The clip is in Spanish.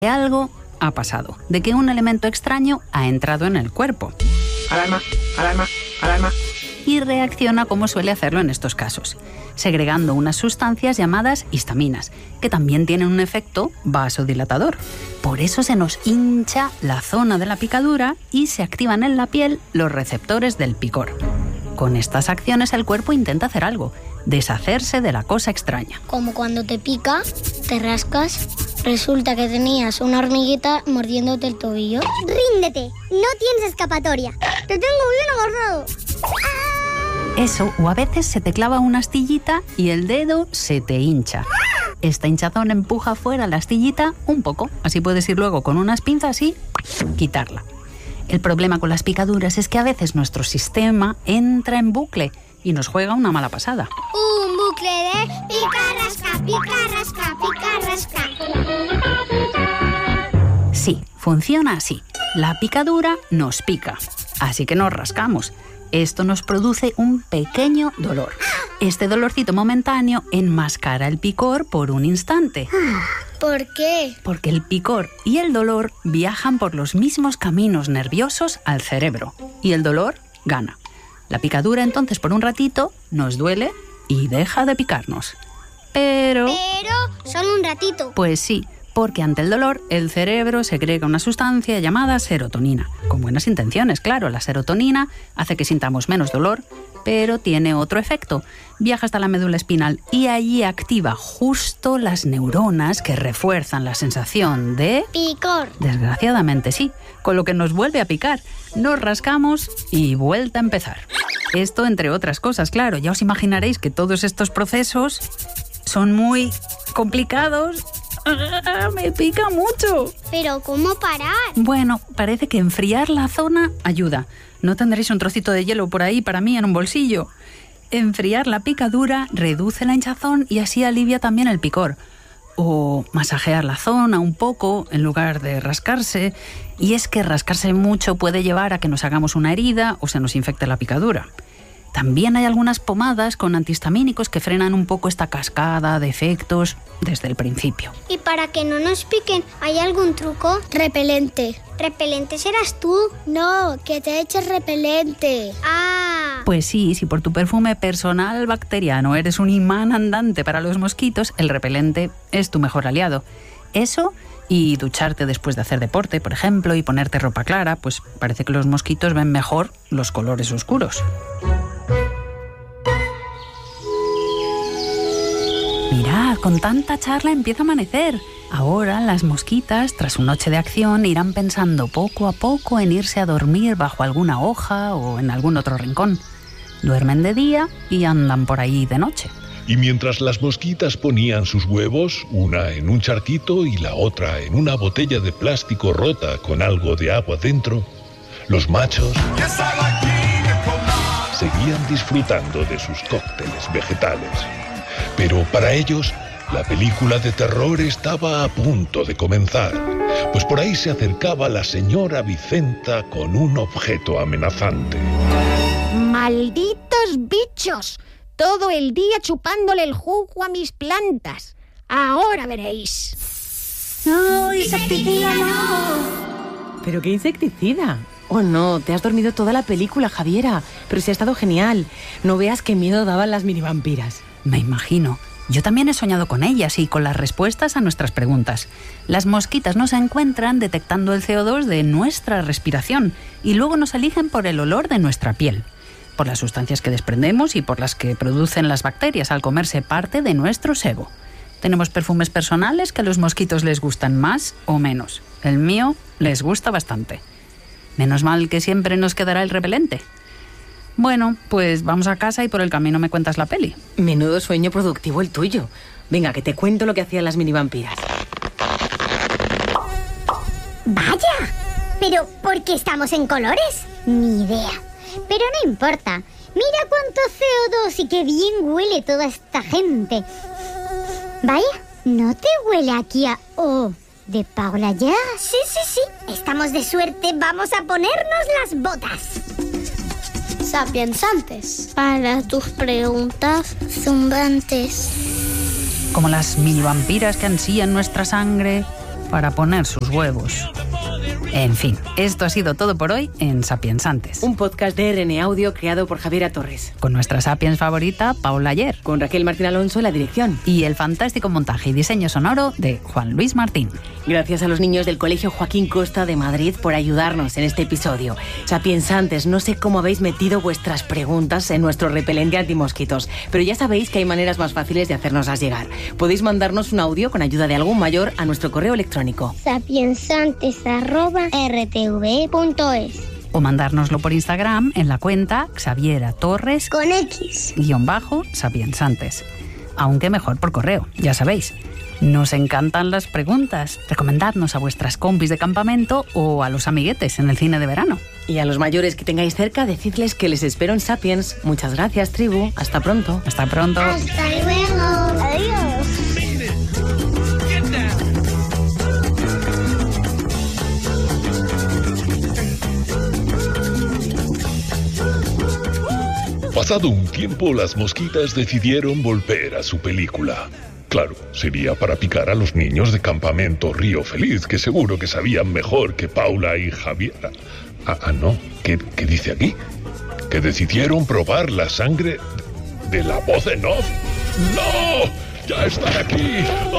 que algo ha pasado, de que un elemento extraño ha entrado en el cuerpo. Alarma, alarma, alarma. Y reacciona como suele hacerlo en estos casos, segregando unas sustancias llamadas histaminas, que también tienen un efecto vasodilatador. Por eso se nos hincha la zona de la picadura y se activan en la piel los receptores del picor. Con estas acciones el cuerpo intenta hacer algo, deshacerse de la cosa extraña. Como cuando te pica, te rascas, resulta que tenías una hormiguita mordiéndote el tobillo. ¡Ríndete! No tienes escapatoria. ¡Te tengo bien agarrado! Eso, o a veces se te clava una astillita y el dedo se te hincha. Esta hinchazón empuja fuera la astillita un poco, así puedes ir luego con unas pinzas y quitarla. El problema con las picaduras es que a veces nuestro sistema entra en bucle y nos juega una mala pasada. Un bucle de pica-rasca, pica-rasca, pica-rasca. Sí, funciona así. La picadura nos pica, así que nos rascamos. Esto nos produce un pequeño dolor. Este dolorcito momentáneo enmascara el picor por un instante. ¿Por qué? Porque el picor y el dolor viajan por los mismos caminos nerviosos al cerebro y el dolor gana. La picadura entonces por un ratito nos duele y deja de picarnos. Pero solo un ratito. Pues sí, porque ante el dolor el cerebro segrega una sustancia llamada serotonina. Con buenas intenciones, claro. La serotonina hace que sintamos menos dolor, pero tiene otro efecto. Viaja hasta la médula espinal y allí activa justo las neuronas que refuerzan la sensación de Picor. Desgraciadamente sí, con lo que nos vuelve a picar. Nos rascamos y vuelta a empezar. Esto entre otras cosas, claro. Ya os imaginaréis que todos estos procesos son muy complicados. Me pica mucho. ¿Pero cómo parar? Bueno, parece que enfriar la zona ayuda. No tendréis un trocito de hielo por ahí para mí en un bolsillo. Enfriar la picadura reduce la hinchazón y así alivia también el picor. O masajear la zona un poco en lugar de rascarse. Y es que rascarse mucho puede llevar a que nos hagamos una herida o se nos infecte la picadura. También hay algunas pomadas con antihistamínicos que frenan un poco esta cascada de efectos desde el principio. ¿Y para que no nos piquen, hay algún truco? Repelente. ¿Repelente serás tú? No, que te eches repelente. Ah. Pues sí, si por tu perfume personal bacteriano eres un imán andante para los mosquitos, el repelente es tu mejor aliado. Eso y ducharte después de hacer deporte, por ejemplo, y ponerte ropa clara, pues parece que los mosquitos ven mejor los colores oscuros. Mirad, con tanta charla empieza a amanecer. Ahora las mosquitas, tras una noche de acción, irán pensando poco a poco en irse a dormir bajo alguna hoja o en algún otro rincón. Duermen de día y andan por ahí de noche. Y mientras las mosquitas ponían sus huevos, una en un charquito y la otra en una botella de plástico rota con algo de agua dentro, los machos seguían disfrutando de sus cócteles vegetales. Pero para ellos, la película de terror estaba a punto de comenzar, pues por ahí se acercaba la señora Vicenta con un objeto amenazante. ¡Malditos bichos! Todo el día chupándole el jugo a mis plantas. Ahora veréis. ¡No, insecticida no! ¿Pero qué insecticida? Oh no, te has dormido toda la película, Javiera. Pero sí ha estado genial. No veas qué miedo daban las minivampiras. Me imagino. Yo también he soñado con ellas y con las respuestas a nuestras preguntas. Las mosquitas nos encuentran detectando el CO2 de nuestra respiración y luego nos eligen por el olor de nuestra piel, por las sustancias que desprendemos y por las que producen las bacterias al comerse parte de nuestro sebo. Tenemos perfumes personales que a los mosquitos les gustan más o menos. El mío les gusta bastante. Menos mal que siempre nos quedará el repelente. Bueno, pues vamos a casa y por el camino me cuentas la peli. Menudo sueño productivo el tuyo. Venga, que te cuento lo que hacían las minivampiras. ¡Vaya! ¿Pero por qué estamos en colores? Ni idea. Pero no importa. Mira cuánto CO2 y qué bien huele toda esta gente. Vaya, ¿no te huele aquí a... Oh, de Paula ya? Sí. Estamos de suerte, vamos a ponernos las botas. Sapiensantes. Para tus preguntas zumbrantes. Como las minivampiras que ansían nuestra sangre, para poner sus huevos. En fin, esto ha sido todo por hoy en Sapiensantes. Un podcast de RN Audio creado por Javiera Torres. Con nuestra Sapiens favorita, Paula Ayer. Con Raquel Martín Alonso en la dirección. Y el fantástico montaje y diseño sonoro de Juan Luis Martín. Gracias a los niños del Colegio Joaquín Costa de Madrid por ayudarnos en este episodio. Sapiensantes, no sé cómo habéis metido vuestras preguntas en nuestro repelente antimosquitos, pero ya sabéis que hay maneras más fáciles de hacernoslas llegar. Podéis mandarnos un audio con ayuda de algún mayor a nuestro correo electrónico. sapiensantes@rtve.es O mandárnoslo por Instagram en la cuenta Xaviera Torres con X _sapiensantes. Aunque mejor por correo, ya sabéis. Nos encantan las preguntas. Recomendadnos a vuestras compis de campamento o a los amiguetes en el cine de verano. Y a los mayores que tengáis cerca, decidles que les espero en Sapiens. Muchas gracias, tribu. Hasta pronto. Hasta pronto. Hasta luego. Adiós. Pasado un tiempo, las mosquitas decidieron volver a su película. Claro, sería para picar a los niños de Campamento Río Feliz, que seguro que sabían mejor que Paula y Javiera. No, ¿qué dice aquí? Que decidieron probar la sangre de la voz en off. ¡No! ¡Ya están aquí!